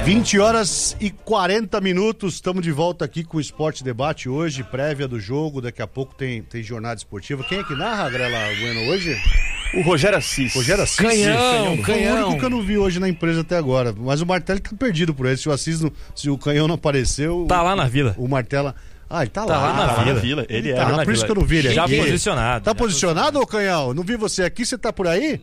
20h40, estamos de volta aqui com o Esporte Debate hoje, prévia do jogo, daqui a pouco tem jornada esportiva. Quem é que narra, Grela Bueno, hoje? O Rogério Assis. Canhão. Foi o único que eu não vi hoje na empresa até agora, mas o Martelli tá perdido por ele, se o Canhão não apareceu... Tá lá na Vila. O Martela... ele tá lá na Vila. Ele tá lá, por isso que eu não vi ele já aqui. Posicionado. Tá posicionado, ô Canhão? Não vi você aqui, você tá por aí?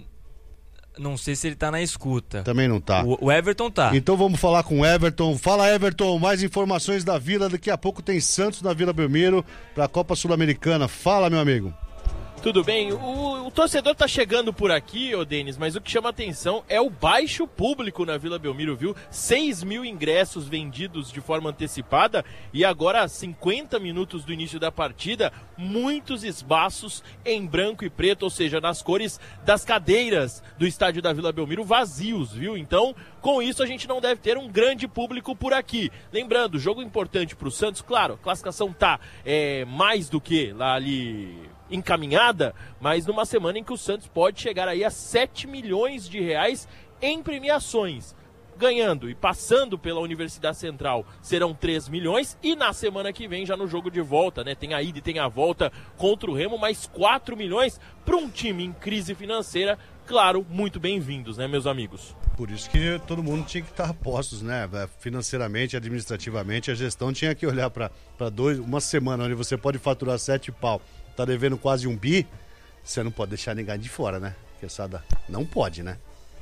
Não sei se ele tá na escuta. Também não tá. O Everton tá. Então vamos falar com o Everton. Fala, Everton, mais informações da Vila. Daqui a pouco tem Santos na Vila Belmiro para a Copa Sul-Americana. Fala, meu amigo. Tudo bem, o torcedor tá chegando por aqui, ô Denis, mas o que chama atenção é o baixo público na Vila Belmiro, viu? 6 mil ingressos vendidos de forma antecipada e agora, 50 minutos do início da partida, muitos espaços em branco e preto, ou seja, nas cores das cadeiras do estádio da Vila Belmiro vazios, viu? Então, com isso a gente não deve ter um grande público por aqui. Lembrando, jogo importante pro Santos, claro, a classificação tá mais do que lá ali... encaminhada, mas numa semana em que o Santos pode chegar aí a 7 milhões de reais em premiações. Ganhando e passando pela Universidade Central serão 3 milhões e na semana que vem já no jogo de volta, né? Tem a ida e tem a volta contra o Remo, mais 4 milhões para um time em crise financeira, claro, muito bem-vindos, né, meus amigos? Por isso que todo mundo tinha que estar a postos, né? Financeiramente, administrativamente, a gestão tinha que olhar para uma semana onde você pode faturar 7 pau, tá devendo quase 1 bi, você não pode deixar ninguém de fora, né? Não pode, né?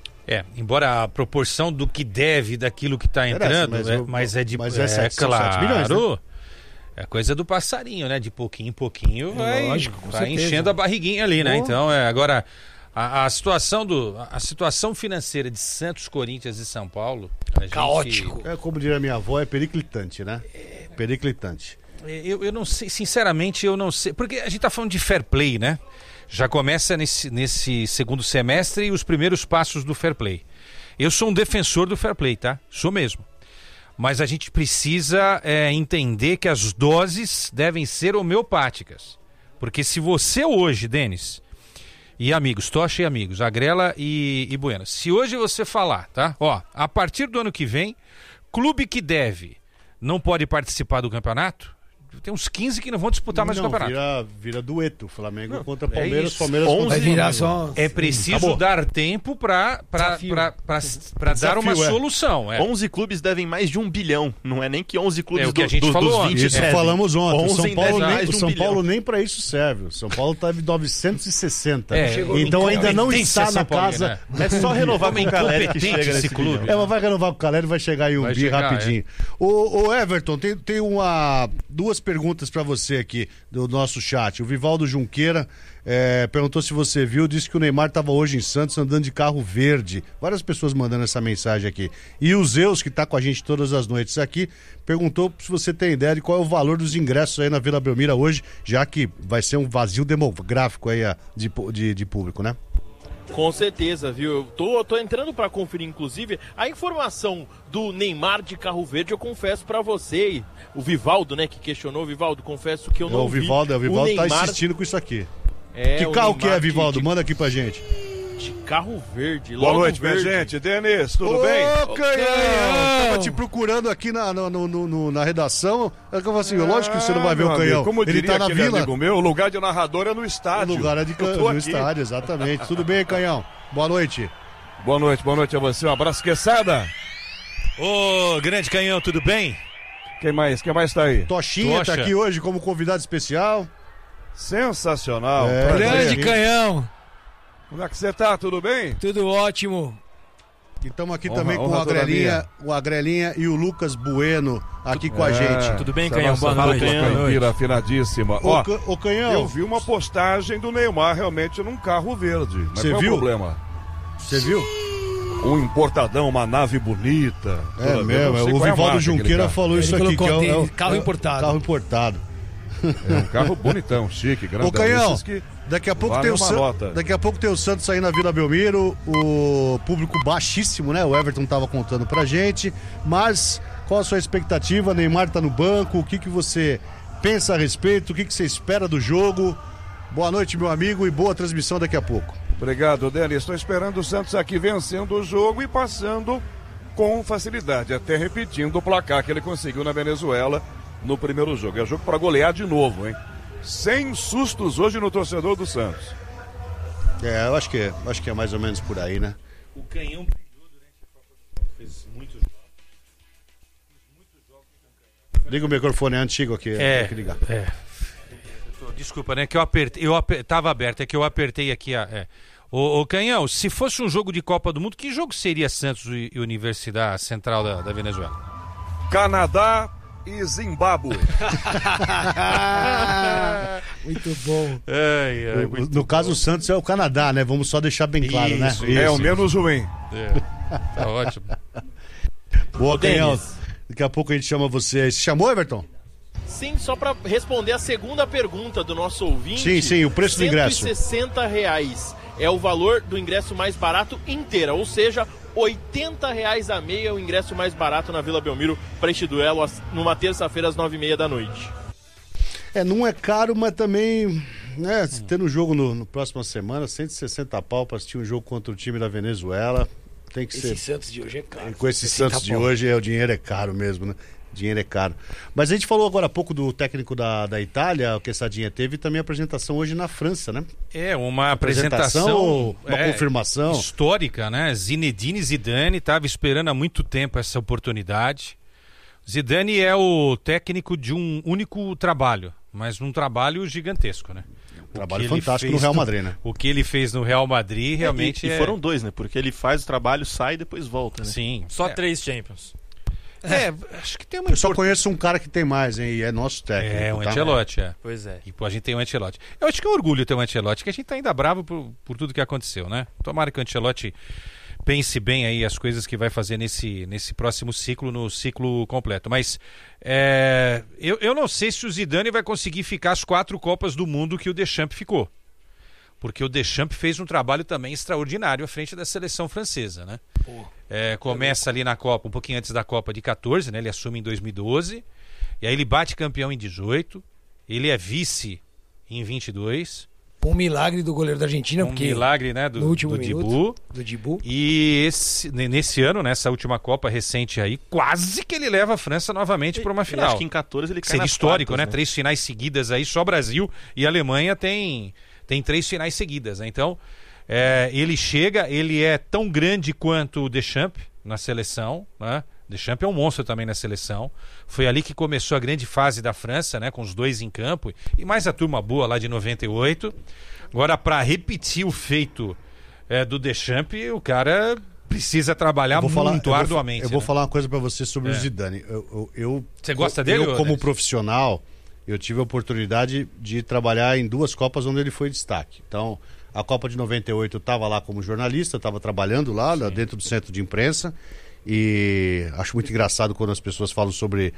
Embora a proporção do que deve daquilo que tá entrando, mas é claro, 7 milhões, né? É coisa do passarinho, né? De pouquinho em pouquinho vai enchendo a barriguinha ali, né? Então, agora a situação financeira de Santos, Corinthians e São Paulo... Caótico. Como diria minha avó, é periclitante, né? Periclitante. Eu não sei, sinceramente, eu não sei. Porque a gente tá falando de fair play, né? Já começa nesse segundo semestre e os primeiros passos do fair play. Eu sou um defensor do fair play, tá? Sou mesmo. Mas a gente precisa entender que as doses devem ser homeopáticas. Porque se você hoje, Denis, e amigos, Tocha e amigos, Agrela e Bueno, se hoje você falar, tá? A partir do ano que vem, clube que deve não pode participar do campeonato, tem uns 15 que não vão disputar mais o campeonato. Vira dueto, Flamengo contra Palmeiras, Palmeiras 11 contra virar só... É preciso dar tempo para dar uma solução. 11 clubes devem mais de 1 bilhão, não é nem que 11 clubes o que a gente falou dos 20 isso falamos ontem. São Paulo Paulo nem para isso serve. O São Paulo tá em 960. Então ainda não está na casa. É só renovar com o Caleri que chega nesse clube. Mas vai renovar com o Caleri, vai chegar em 1 bi rapidinho. O Everton, tem duas perguntas para você aqui do nosso chat. O Vivaldo Junqueira perguntou se você viu, disse que o Neymar estava hoje em Santos andando de carro verde. Várias pessoas mandando essa mensagem aqui. E o Zeus, que está com a gente todas as noites aqui, perguntou se você tem ideia de qual é o valor dos ingressos aí na Vila Belmiro hoje, já que vai ser um vazio demográfico aí de público, né? Com certeza, viu? Eu tô entrando para conferir, inclusive, a informação do Neymar de carro verde. Eu confesso para você, o Vivaldo, né, que questionou, o Vivaldo, confesso que eu não vi. O Vivaldo Neymar... tá insistindo com isso aqui. Que carro que é, Vivaldo? Manda aqui pra gente. De carro verde. Boa noite, minha gente. Denis, tudo bem? Ô, Canhão! Tava te procurando aqui na redação. Eu falei assim, lógico que você não vai ver o Canhão. Como ele diria tá na Vila. Amigo meu, o lugar de narrador é no estádio. O lugar é no estádio, exatamente. Tudo bem, Canhão? Boa noite. Boa noite a você. Um abraço, Quesada. Ô, grande Canhão, tudo bem? Quem mais tá aí? Toshinha tá aqui hoje como convidado especial. Sensacional. Grande Canhão. Como é que você tá? Tudo bem? Tudo ótimo. E estamos aqui também com o Agrelinha e o Lucas Bueno aqui com a gente. Tudo bem, Canhão? Boa noite. Afinadíssima. Ô, Canhão. Eu vi uma postagem do Neymar realmente num carro verde. Mas Você qual viu? É o problema? Você viu? Um importadão, uma nave bonita. É mesmo, o Vivaldo Junqueira falou isso aqui, que é o carro importado. Carro importado. É um carro bonitão, chique, grandão. Ô, Canhão, daqui a pouco tem o Santos aí na Vila Belmiro, o público baixíssimo, né? O Everton tava contando pra gente, mas qual a sua expectativa? Neymar tá no banco, o que você pensa a respeito, o que você espera do jogo? Boa noite, meu amigo, e boa transmissão daqui a pouco. Obrigado, Denis. Estou esperando o Santos aqui vencendo o jogo e passando com facilidade, até repetindo o placar que ele conseguiu na Venezuela no primeiro jogo. É jogo para golear de novo, hein? Sem sustos hoje no torcedor do Santos. Eu acho que é mais ou menos por aí, né? O Canhão brilhou durante a Copa do Mundo, fez muitos jogos. Liga o microfone, é antigo aqui. Tem que ligar. Desculpa, né? Que eu apertei. Tava aberto, é que eu apertei aqui. Ô Canhão, se fosse um jogo de Copa do Mundo, que jogo seria Santos e Universidade Central da Venezuela? Canadá e Zimbábue. Muito bom. No caso, o Santos é o Canadá, né? Vamos só deixar bem claro, né? É o menos ruim. Tá ótimo. Boa, Canhão. Daqui a pouco a gente chama você. Se chamou, Everton? Sim, só para responder a segunda pergunta do nosso ouvinte. Sim, o preço do ingresso. R$160 é o valor do ingresso mais barato inteira, ou seja, R$80 a meia é o ingresso mais barato na Vila Belmiro para este duelo numa terça-feira às 9h30 da noite. Não é caro, mas também, né, tendo jogo no próxima semana, 160 pau para assistir um jogo contra o time da Venezuela, tem que ser... Esse Santos de hoje é caro. Com esse Santos de hoje, o dinheiro é caro mesmo, né? Dinheiro é caro. Mas a gente falou agora há pouco do técnico da Itália, o Quessadinha teve também a apresentação hoje na França, né? Uma apresentação, uma confirmação histórica, né? Zinedine Zidane estava esperando há muito tempo essa oportunidade. Zidane é o técnico de um único trabalho, mas um trabalho gigantesco, né? Trabalho fantástico no Real Madrid, né? O que ele fez no Real Madrid realmente e foram dois, né? Porque ele faz o trabalho, sai e depois volta, né? Sim. Só 3 Champions. Acho que tem uma... Eu só conheço um cara que tem mais, hein? E é nosso técnico. O Ancelotti, Pois é. E a gente tem o Ancelotti. Eu acho que é um orgulho ter o Ancelotti, que a gente tá ainda bravo por tudo que aconteceu, né? Tomara que o Ancelotti pense bem aí as coisas que vai fazer nesse próximo ciclo, no ciclo completo. Mas eu não sei se o Zidane vai conseguir ficar as 4 Copas do Mundo que o Deschamps ficou. Porque o Deschamps fez um trabalho também extraordinário à frente da seleção francesa, né? Começa ali na Copa, um pouquinho antes da Copa de 14, né? Ele assume em 2012, e aí ele bate campeão em 18, ele é vice em 22. Um milagre do goleiro da Argentina, porque milagre, né, no último minuto, do Dibu. E nesse ano, nessa última Copa recente aí, quase que ele leva a França novamente para uma final. Acho que em 14 ele cai Seria nas histórico, quartas, né? 3 finais seguidas aí, só Brasil e Alemanha tem 3 finais seguidas, né? Então, ele chega, ele é tão grande quanto o Deschamps na seleção, né? Deschamps é um monstro também na seleção. Foi ali que começou a grande fase da França, né? Com os 2 em campo e mais a turma boa lá de 98. Agora, para repetir o feito do Deschamps, o cara precisa trabalhar muito arduamente. Eu vou falar uma coisa para você sobre o Zidane. Você gosta dele? Eu, como profissional, eu tive a oportunidade de trabalhar em 2 Copas onde ele foi destaque. Então, a Copa de 98 eu estava lá como jornalista, estava trabalhando lá dentro do centro de imprensa. E acho muito engraçado quando as pessoas falam sobre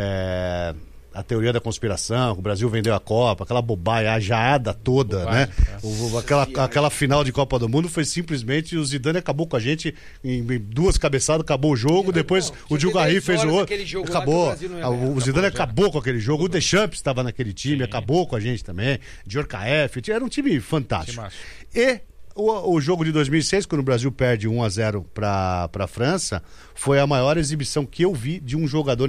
a teoria da conspiração, que o Brasil vendeu a Copa, aquela bobagem, a jaada toda, né? Aquela final de Copa do Mundo foi simplesmente o Zidane acabou com a gente em 2 cabeçadas, acabou o jogo, depois o Djulgarry fez o outro, acabou. O Zidane acabou com aquele jogo, o Deschamps estava naquele time, acabou com a gente também, Djorkaeff, era um time fantástico. E o jogo de 2006, quando o Brasil perde 1-0 para a França, foi a maior exibição que eu vi de um jogador